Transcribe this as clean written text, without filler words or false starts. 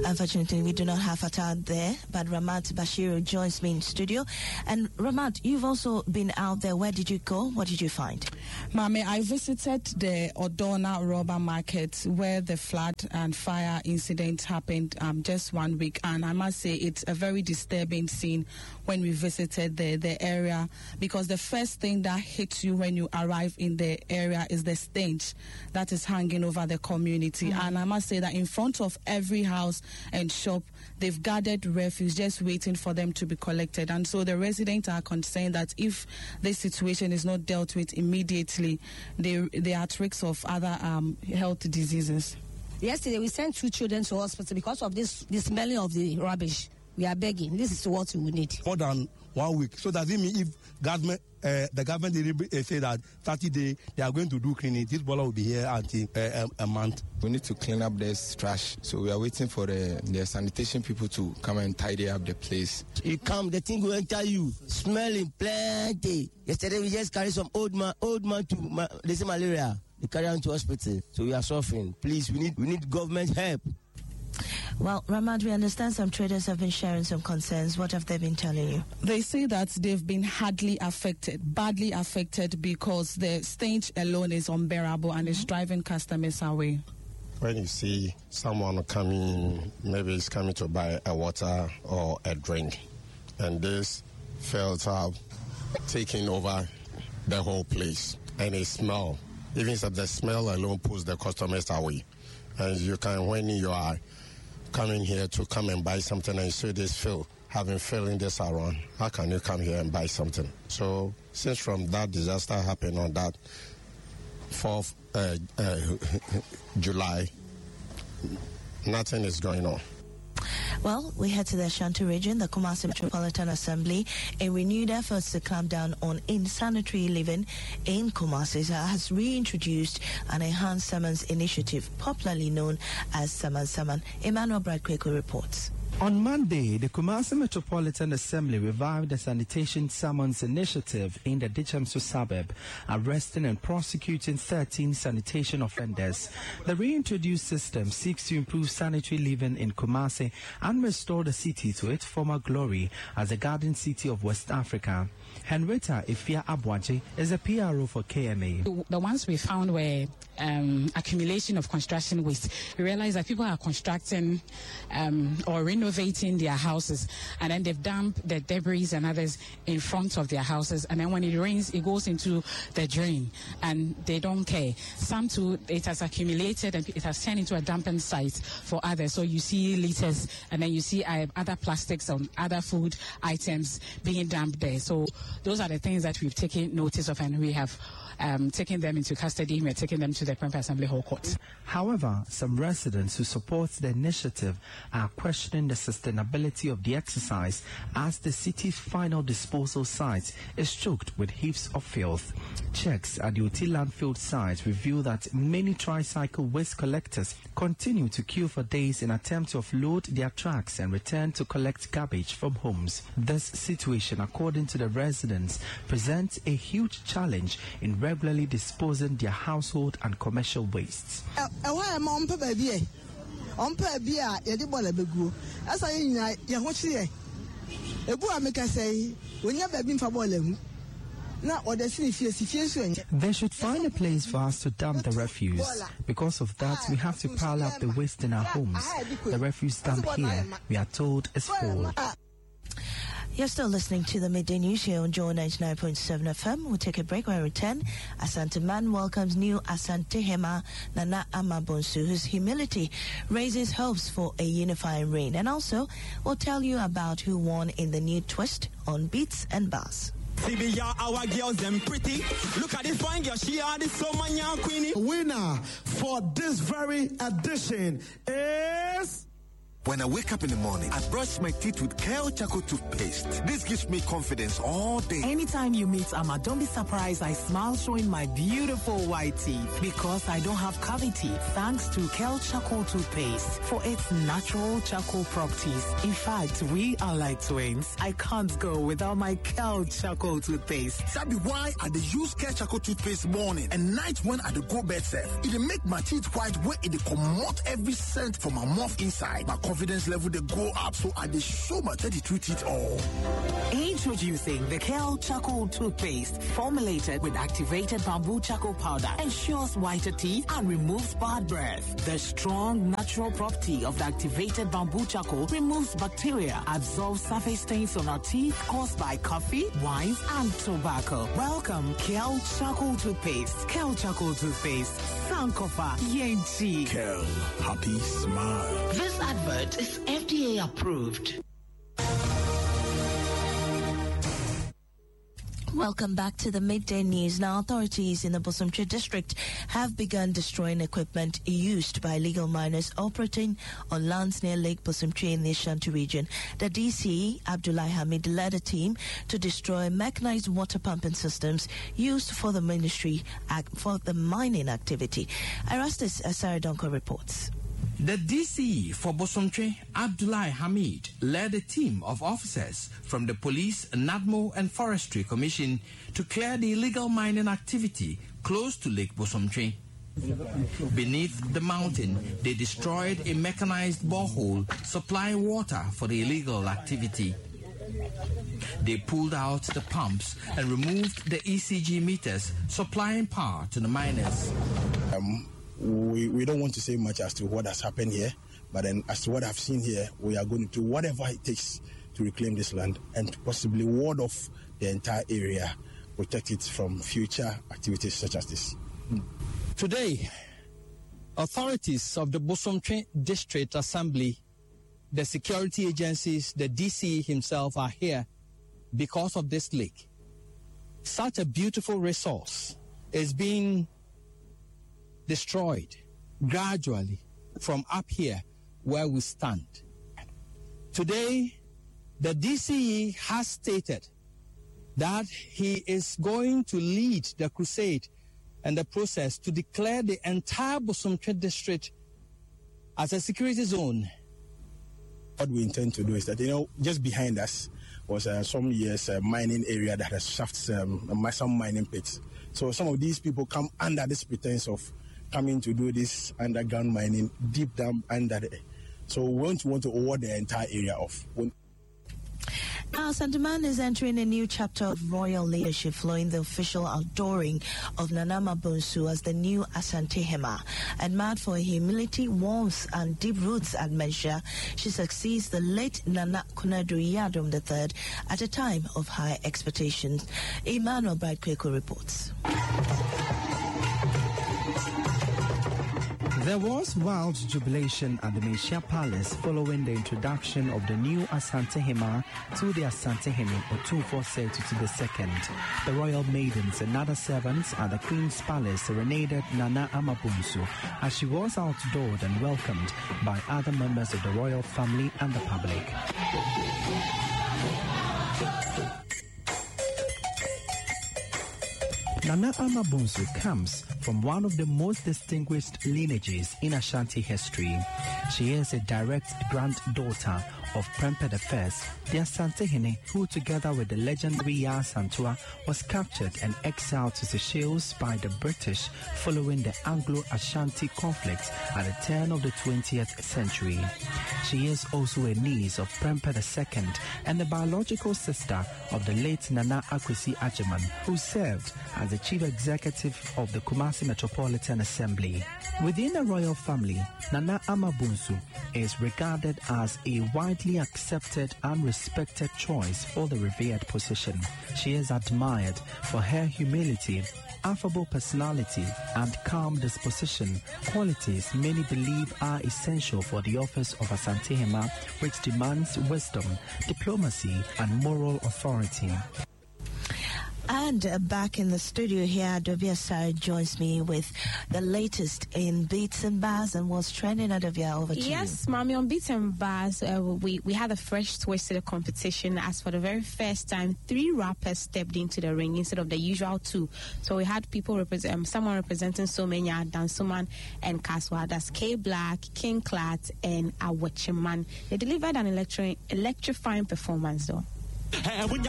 Unfortunately, we do not have Fatah there, but Ramat Bashiru joins me in studio. And Ramat, you've also been out there. Where did you go? What did you find? Mame, I visited the Odona Rubber Market where the flood and fire incident happened just 1 week, and I must say it's a very disturbing scene when we visited the area, because the first thing that hits you when you arrive in the area is the stench that is hanging over the community. And I must say that in front of every house and shop, they've gathered refuse just waiting for them to be collected. And so the residents are concerned that if this situation is not dealt with immediately, they are at risk of other health diseases. Yesterday we sent 2 children to hospital because of the smelling of the rubbish. We are begging. This is what we will need. More than 1 week. So does it mean if the government say that 30 days they are going to do cleaning, this boiler will be here until a month? We need to clean up this trash. So we are waiting for the sanitation people to come and tidy up the place. You come, the thing will enter you. Smelling plenty. Yesterday we just carried some old man to there's malaria. They carry on to hospital. So we are suffering. Please, we need government help. Well, Ramat, we understand some traders have been sharing some concerns. What have they been telling you? They say that they've been badly affected because the stench alone is unbearable and is driving customers away. When you see someone coming, maybe he's coming to buy a water or a drink, and this filter taking over the whole place, and it smells. Even if the smell alone pulls the customers away. And you can, when you are coming here to come and buy something and you see this having feeling this around, how can you come here and buy something? So since from that disaster happened on that 4th July, nothing is going on. Well, we head to the Ashanti region. The Kumasi Metropolitan Assembly, in renewed efforts to clamp down on insanitary living in Kumasi, has reintroduced an enhanced summons initiative, popularly known as Saman Saman. Emmanuel Bradqueko reports. On Monday, the Kumasi Metropolitan Assembly revived the sanitation summons initiative in the Dichamsu suburb, arresting and prosecuting 13 sanitation offenders. The reintroduced system seeks to improve sanitary living in Kumasi and restore the city to its former glory as a garden city of West Africa. Henrietta Ifia Abwaji is a PRO for KMA. The ones we found were accumulation of construction waste. We realized that people are constructing or renovating their houses, and then they've dumped the debris and others in front of their houses, and then when it rains, it goes into the drain, and they don't care. Some too, it has accumulated and it has turned into a dumping site for others. So you see litters, and then you see other plastics and other food items being dumped there. So those are the things that we've taken notice of, and we have taken them into custody. We're taking them to the Prempeh Assembly Hall Court. However, some residents who support the initiative are questioning the sustainability of the exercise as the city's final disposal site is choked with heaps of filth. Checks at the Oti landfill site reveal that many tricycle waste collectors continue to queue for days in attempt to offload their trucks and return to collect garbage from homes. This situation, according to the residents, presents a huge challenge in regularly disposing their household and commercial wastes. They should find a place for us to dump the refuse. Because of that, we have to pile up the waste in our homes. The refuse dump here, we are told, is full. You're still listening to the Midday News here on Joy 99.7 FM. We'll take a break when we return. Asante Man welcomes new Asante Hema Nana Amabonsu, whose humility raises hopes for a unifying reign. And also, we'll tell you about who won in the new twist on Beats and Bars. Our girls them pretty. Look at this fine girl, she are the Somanya Queenie. Winner for this very edition is... When I wake up in the morning, I brush my teeth with Kale Charcoal toothpaste. This gives me confidence all day. Anytime you meet Amma, don't be surprised I smile showing my beautiful white teeth because I don't have cavity thanks to Kale Charcoal toothpaste for its natural charcoal properties. In fact, we are like twins. I can't go without my Kale Charcoal toothpaste. That be why I use Kale Charcoal toothpaste morning and night when I go bed safe. It make my teeth white where it come out every scent from my mouth inside. My confidence level they go up, so I dey show my 32 teeth all. Introducing the Kel Charcoal Toothpaste, formulated with activated bamboo charcoal powder, ensures whiter teeth and removes bad breath. The strong natural property of the activated bamboo charcoal removes bacteria, absorbs surface stains on our teeth caused by coffee, wines, and tobacco. Welcome, Kel Charcoal Toothpaste. Kel Charcoal Toothpaste. Sankofa Yenti. Kel, happy smile. This advert is FDA approved. Welcome back to the Midday News. Now, authorities in the Bosomtwe district have begun destroying equipment used by illegal miners operating on lands near Lake Bosomtwe in the Ashanti region. The DC, Abdullahi Hamid, led a team to destroy mechanized water pumping systems used for the mining activity. Erastus Asaridonko reports. The DCE for Bosomtwe, Abdullahi Hamid, led a team of officers from the Police, NADMO and Forestry Commission to clear the illegal mining activity close to Lake Bosomtwe. Beneath the mountain, they destroyed a mechanized borehole supplying water for the illegal activity. They pulled out the pumps and removed the ECG meters supplying power to the miners. We don't want to say much as to what has happened here, but then as to what I've seen here, we are going to do whatever it takes to reclaim this land and possibly ward off the entire area, protect it from future activities such as this. Today, authorities of the Bosomtwe District Assembly, the security agencies, the DC himself are here because of this lake. Such a beautiful resource is being destroyed gradually from up here where we stand. Today, the DCE has stated that he is going to lead the crusade and the process to declare the entire Bosomtwe district as a security zone. What we intend to do is that, just behind us was some years mining area that has shafts, some mining pits. So some of these people come under this pretense of coming to do this underground mining deep down under there. So we want to award the entire area off. Now, Santaman is entering a new chapter of royal leadership following the official outdooring of Nana Ama-Bonsu as the new Asante Hema. And mad for humility, warmth, and deep roots adventure, she succeeds the late Nana Konadu Yadom III at a time of high expectations. Emmanuel Bright-Kweko reports. There was wild jubilation at the Mesia Palace following the introduction of the new Asante Hema to the Asante Hene Otumfuo Setu II. The royal maidens and other servants at the Queen's Palace serenaded Nana Ama-Bonsu as she was outdoored and welcomed by other members of the royal family and the public. Nana Ama-Bonsu comes from one of the most distinguished lineages in Ashanti history. She is a direct granddaughter of Prempeh I, the Asante Hene, who together with the legendary Yaa Asantewaa was captured and exiled to Seychelles by the British following the Anglo-Ashanti conflict at the turn of the 20th century. She is also a niece of Prempeh II and the biological sister of the late Nana Akwesi Agyeman, who served as the chief executive of the Kumasi Metropolitan Assembly. Within the royal family, Nana Ama-Bonsu is regarded as a widely accepted and respected choice for the revered position. She is admired for her humility, affable personality, and calm disposition, qualities many believe are essential for the office of Asante Hema, which demands wisdom, diplomacy, and moral authority. And back in the studio here, Adobia Asare joins me with the latest in Beats and Bars and what's trending. Adobia, over to you. Yes, Mommy, on Beats and Bars, we had a fresh twist to the competition as for the very first time, 3 rappers stepped into the ring instead of the usual 2. So we had people someone representing Somenya, Dansoman, and Kaswa. That's K Black, King Clat, and Awechiman. They delivered an electrifying performance, though.